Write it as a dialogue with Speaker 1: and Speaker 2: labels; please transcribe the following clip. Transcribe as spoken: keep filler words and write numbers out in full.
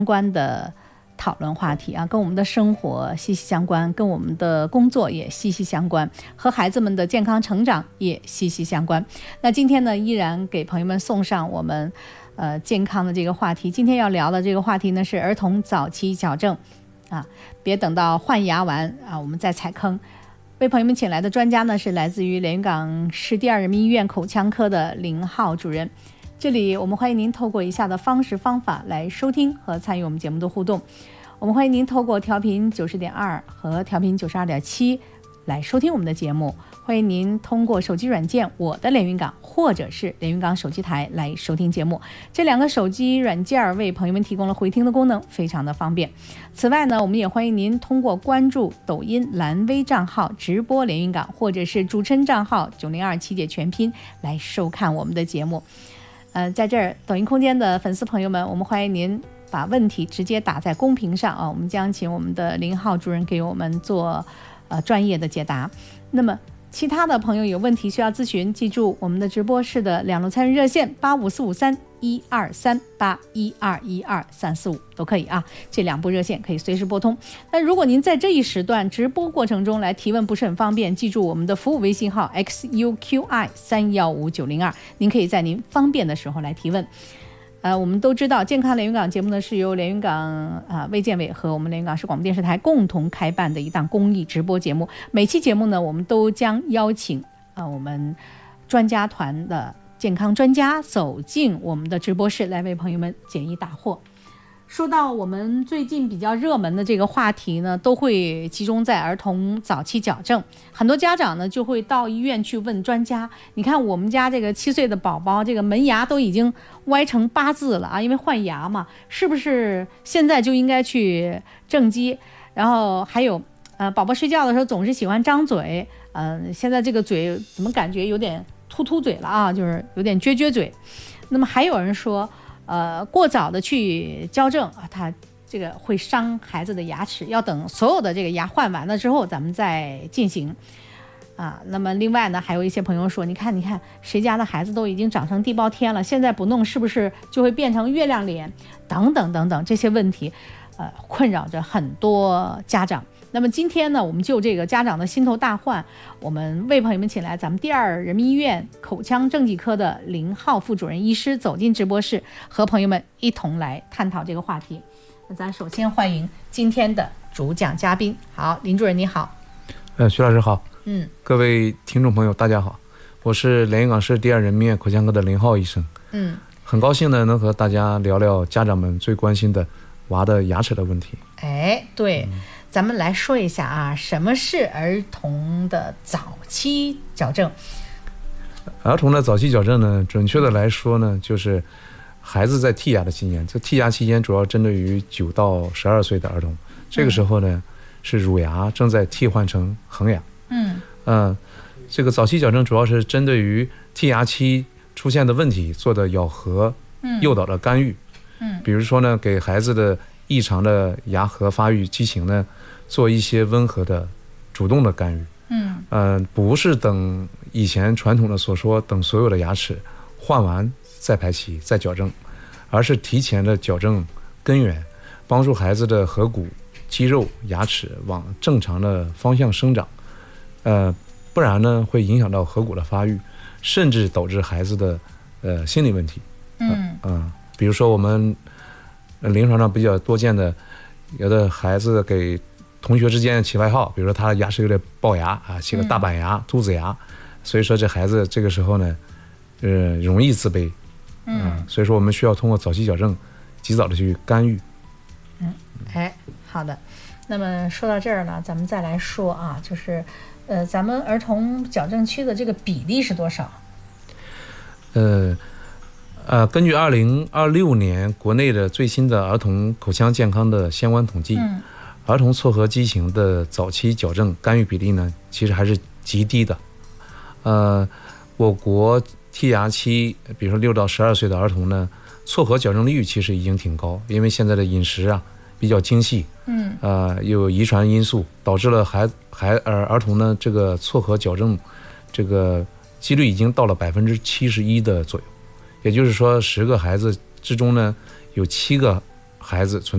Speaker 1: 关的讨论话题啊，跟我们的生活息息相关，跟我们的工作也息息相关，和孩子们的健康成长也息息相关。那今天呢，依然给朋友们送上我们呃健康的这个话题。今天要聊的这个话题呢，是儿童早期矫正啊，别等到换牙完啊，我们再踩坑。为朋友们请来的专家呢，是来自于连云港市第二人民医院口腔科的林浩主任。这里我们欢迎您透过以下的方式方法来收听和参与我们节目的互动。我们欢迎您透过调频九十点二和调频九十二点七来收听我们的节目。欢迎您通过手机软件我的连云港或者是连云港手机台来收听节目。这两个手机软件为朋友们提供了回听的功能，非常的方便。此外呢，我们也欢迎您通过关注抖音蓝微账号直播连云港，或者是主持人账号九零二七姐全拼来收看我们的节目。呃，在这儿抖音空间的粉丝朋友们，我们欢迎您把问题直接打在公屏上啊，我们将请我们的林浩主任给我们做呃专业的解答。那么其他的朋友有问题需要咨询，记住我们的直播室的两路参与热线八五四五三一二三八一二一二三四五都可以啊，这两部热线可以随时拨通。那如果您在这一时段直播过程中来提问不是很方便，记住我们的服务微信号 X U Q I 三一五九零二，您可以在您方便的时候来提问。呃，我们都知道健康连云港节目呢是由连云港啊卫健委和我们连云港市广播电视台共同开办的一档公益直播节目。每期节目呢，我们都将邀请啊我们专家团的健康专家走进我们的直播室，来为朋友们解疑答惑。说到我们最近比较热门的这个话题呢，都会集中在儿童早期矫正。很多家长呢就会到医院去问专家，你看我们家这个七岁的宝宝，这个门牙都已经歪成八字了啊，因为换牙嘛，是不是现在就应该去正畸？然后还有呃，宝宝睡觉的时候总是喜欢张嘴，嗯、呃，现在这个嘴怎么感觉有点突突嘴了啊，就是有点撅撅嘴。那么还有人说呃，过早的去矫正啊，它这个会伤孩子的牙齿，要等所有的这个牙换完了之后，咱们再进行啊。那么另外呢，还有一些朋友说，你看，你看谁家的孩子都已经长成地包天了，现在不弄是不是就会变成月亮脸？等等等等这些问题，呃，困扰着很多家长。那么今天呢，我们就这个家长的心头大患，我们为朋友们请来咱们第二人民医院口腔正畸科的林浩副主任医师走进直播室，和朋友们一同来探讨这个话题。那咱首先欢迎今天的主讲嘉宾。好，林主任你好。
Speaker 2: 呃，徐老师好。
Speaker 1: 嗯，
Speaker 2: 各位听众朋友大家好，我是连云港市第二人民医院口腔科的林浩医生。
Speaker 1: 嗯，
Speaker 2: 很高兴呢能和大家聊聊家长们最关心的娃的牙齿的问题。
Speaker 1: 哎，对。嗯，咱们来说一下啊，什么是儿童的早期矫正？
Speaker 2: 儿童的早期矫正呢，准确的来说呢，就是孩子在剔牙的期间，这剔牙期间主要针对于九到十二岁的儿童，这个时候呢、嗯、是乳牙正在替换成恒牙。
Speaker 1: 嗯
Speaker 2: 呃，这个早期矫正主要是针对于剔牙期出现的问题做的咬合、诱导的干预。
Speaker 1: 嗯，
Speaker 2: 比如说呢，给孩子的异常的牙颌发育畸形呢，做一些温和的、主动的干预。
Speaker 1: 嗯，
Speaker 2: 呃，不是等以前传统的所说，等所有的牙齿换完再排齐再矫正，而是提前的矫正根源，帮助孩子的颌骨、肌肉、牙齿往正常的方向生长。呃，不然呢，会影响到颌骨的发育，甚至导致孩子的呃心理问题。
Speaker 1: 嗯
Speaker 2: 嗯、呃，比如说我们临床上比较多见的，有的孩子给同学之间起外号，比如说他牙齿有点龅牙啊，起个大板牙、嗯、兔子牙，所以说这孩子这个时候呢，呃，容易自卑。
Speaker 1: 嗯、
Speaker 2: 呃，所以说我们需要通过早期矫正，及早的去干预。
Speaker 1: 嗯，哎，好的。那么说到这儿呢，咱们再来说啊，就是呃，咱们儿童矫正区的这个比例是多少？
Speaker 2: 呃。呃，根据二零二六年国内的最新的儿童口腔健康的相关统计，
Speaker 1: 嗯、
Speaker 2: 儿童错颌畸形的早期矫正干预比例呢，其实还是极低的。呃，我国剔牙期，比如说六到十二岁的儿童呢，错颌矫正率其实已经挺高，因为现在的饮食啊比较精细，
Speaker 1: 嗯，
Speaker 2: 呃，有遗传因素，导致了孩孩儿儿童呢这个错颌矫正这个几率已经到了百分之七十一的左右。也就是说，十个孩子之中呢，有七个孩子存